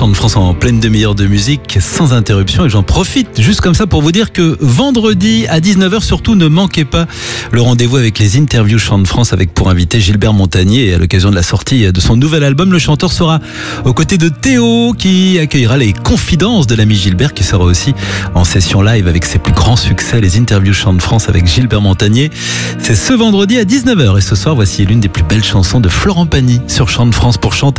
Chant de France en pleine demi-heure de musique sans interruption, et j'en profite juste comme ça pour vous dire que vendredi à 19h, surtout ne manquez pas le rendez-vous avec les interviews Chant de France avec pour invité Gilbert Montagné. Et à l'occasion de la sortie de son nouvel album, le chanteur sera aux côtés de Théo qui accueillera les confidences de l'ami Gilbert, qui sera aussi en session live avec ses plus grands succès, les interviews Chant de France avec Gilbert Montagné. C'est ce vendredi à 19h, et ce soir voici l'une des plus belles chansons de Florent Pagny sur Chant de France pour chanter.